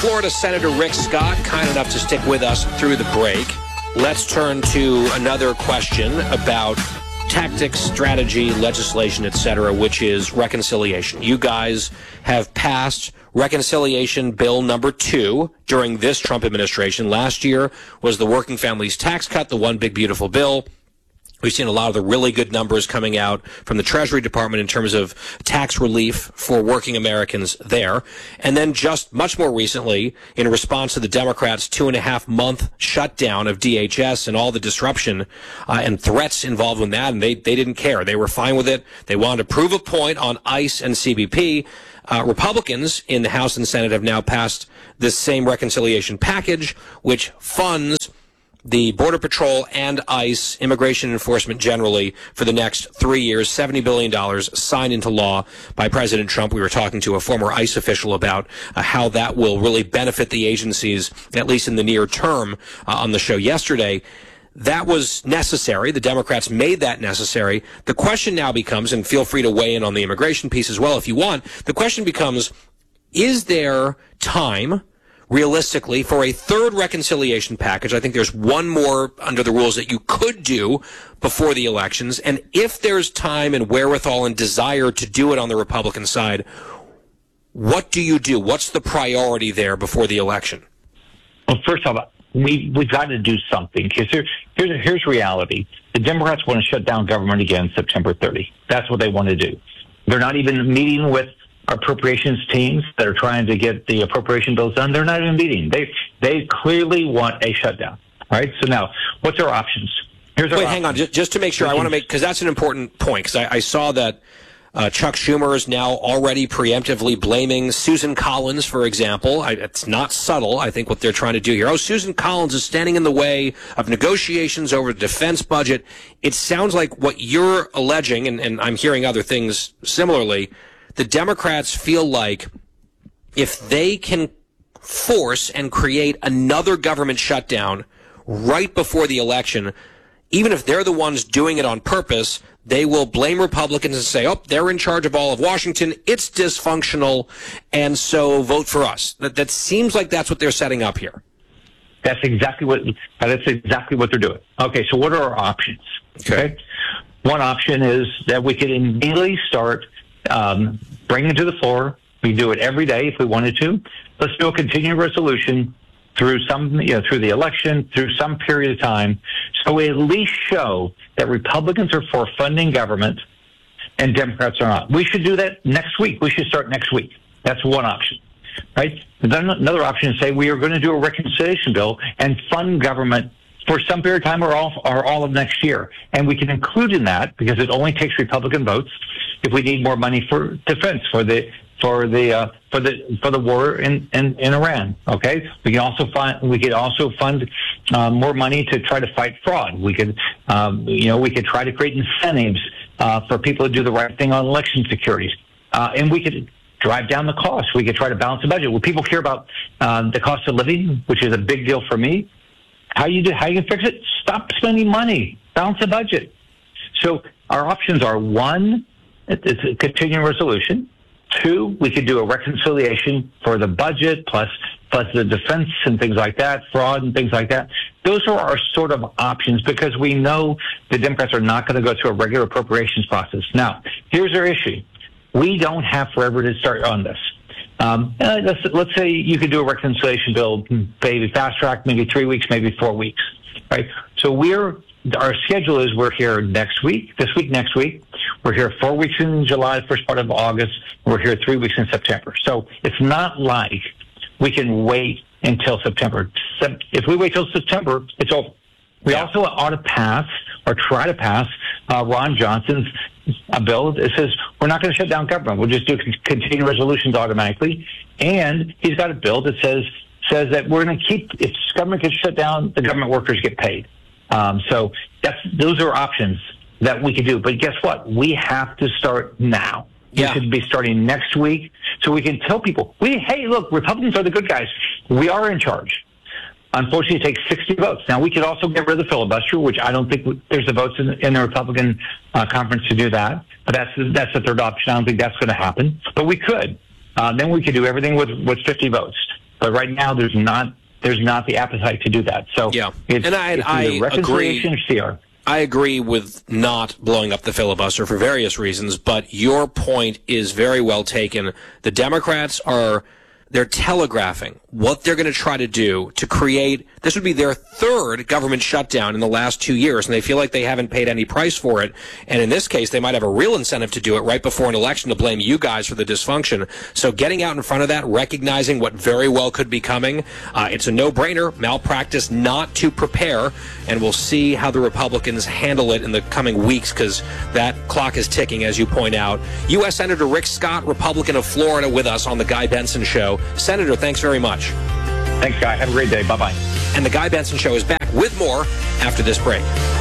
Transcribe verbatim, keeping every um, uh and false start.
Florida Senator Rick Scott, kind enough to stick with us through the break. Let's turn to another question about tactics, strategy, legislation, et cetera, which is reconciliation. You guys have passed reconciliation bill number two during this Trump administration. Last year was the Working Families Tax Cut, the one big beautiful bill. We've seen a lot of the really good numbers coming out from the Treasury Department in terms of tax relief for working Americans there. And then just much more recently, in response to the Democrats' two and a half month shutdown of D H S and all the disruption uh, and threats involved in that, and they, they didn't care. They were fine with it. They wanted to prove a point on ICE and C B P. Uh, Republicans in the House and Senate have now passed this same reconciliation package, which funds the Border Patrol and ICE, immigration enforcement generally, for the next three years, seventy billion dollars signed into law by President Trump. We were talking to a former ICE official about uh, how that will really benefit the agencies, at least in the near term, uh, on the show yesterday. That was necessary. The Democrats made that necessary. The question now becomes, and feel free to weigh in on the immigration piece as well if you want, the question becomes, is there time realistically for a third reconciliation package? I think there's one more under the rules that you could do before the elections. And if there's time and wherewithal and desire to do it on the Republican side, what do you do? What's the priority there before the election? Well, first of all, we, we've got to do something. Because here, here's, here's reality. The Democrats want to shut down government again September thirtieth. That's what they want to do. They're not even meeting with appropriations teams that are trying to get the appropriation bills done. They're not even meeting. They they clearly want a shutdown. All right. So now, what's our options? Here's our Wait, options. hang on. Just, just to make sure, I want to make, because that's an important point, because I, I saw that uh, Chuck Schumer is now already preemptively blaming Susan Collins, for example. I, it's not subtle, I think, what they're trying to do here. Oh, Susan Collins is standing in the way of negotiations over the defense budget. It sounds like what you're alleging, and, and I'm hearing other things similarly, the Democrats feel like if they can force and create another government shutdown right before the election, even if they're the ones doing it on purpose, they will blame Republicans and say, oh, they're in charge of all of Washington. It's dysfunctional, and so vote for us. That, that seems like that's what they're setting up here. That's exactly what that's exactly what they're doing. Okay, so what are our options? Okay. okay? One option is that we could immediately start Um, bring it to the floor. We do it every day if we wanted to. Let's do a continuing resolution through some, you know, through the election, through some period of time, so we at least show that Republicans are for funding government and Democrats are not. We should do that next week. We should start next week. That's one option, right? Then another option is say we are going to do a reconciliation bill and fund government for some period of time or all, or all of next year. And we can include in that, because it only takes Republican votes, if we need more money for defense, for the for the uh, for the for the war in, in, in Iran. Okay, we can also fund we could also fund uh, more money to try to fight fraud. We could um, you know we could try to create incentives uh, for people to do the right thing on election securities, uh, and we could drive down the cost. We could try to balance the budget. When people care about uh, the cost of living, which is a big deal for me, how you do how you fix it? Stop spending money. Balance the budget. So our options are: one, it's a continuing resolution. Two, we could do a reconciliation for the budget plus plus the defense and things like that, fraud and things like that. Those are our sort of options, because we know the Democrats are not going to go through a regular appropriations process. Now, here's our issue: we don't have forever to start on this. Um, uh, let's, let's say you could do a reconciliation bill, maybe fast track, maybe three weeks, maybe four weeks, right? So we're, our schedule is we're here next week, this week, next week. We're here four weeks in July, first part of August. We're here three weeks in September. So it's not like we can wait until September. If we wait till September, it's over. We Yeah. also ought to pass or try to pass uh, Ron Johnson's a bill that says we're not going to shut down government. We'll just do continuing resolutions automatically. And he's got a bill that says says that we're going to keep, if government gets shut down, the government workers get paid. Um, so that's those are options that we could do. But guess what? We have to start now. Yeah. We should be starting next week, so we can tell people, we hey, look, Republicans are the good guys. We are in charge. Unfortunately, it takes sixty votes. Now, we could also get rid of the filibuster, which I don't think there's the votes in, in the Republican uh, conference to do that. But that's that's the third option. I don't think that's going to happen. But we could. Uh, then we could do everything with, with fifty votes. But right now, there's not there's not the appetite to do that. So yeah, it's, and I, it's I either reconciliation agree. or C R. I agree with not blowing up the filibuster for various reasons, but your point is very well taken. The Democrats are, they're telegraphing what they're going to try to do to create, this would be their third government shutdown in the last two years, and they feel like they haven't paid any price for it. And in this case, they might have a real incentive to do it right before an election to blame you guys for the dysfunction. So getting out in front of that, recognizing what very well could be coming, uh, it's a no-brainer, malpractice not to prepare, and we'll see how the Republicans handle it in the coming weeks, because that clock is ticking, as you point out. U S Senator Rick Scott, Republican of Florida, with us on The Guy Benson Show. Senator, thanks very much. Thanks, Guy. Have a great day. Bye-bye. And The Guy Benson Show is back with more after this break.